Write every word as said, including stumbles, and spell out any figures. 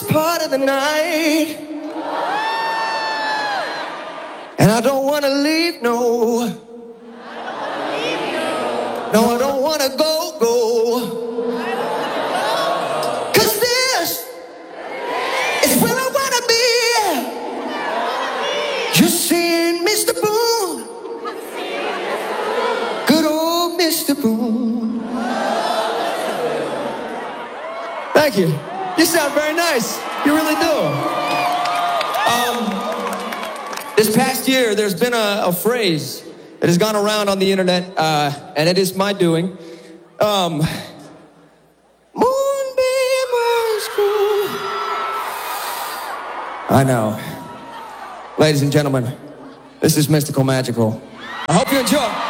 part of the night, and I don't want to leave, no. No, I don't want to go, go. Cause this is where I want to be. You're seeing Mister Boone. Good old Mister Boone. Thank you. You sound very nice. You really do. Um, this past year, there's been a, a phrase that has gone around on the internet, uh, and it is my doing. Um, Moonbeam High School. I know. Ladies and gentlemen, this is Mystical Magical. I hope you enjoy.